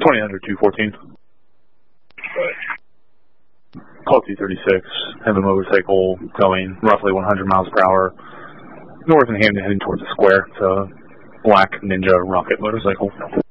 2000 214. Call 236. Have a motorcycle going roughly 100 miles per hour north in Hampton heading towards the square. It's a black Ninja rocket motorcycle.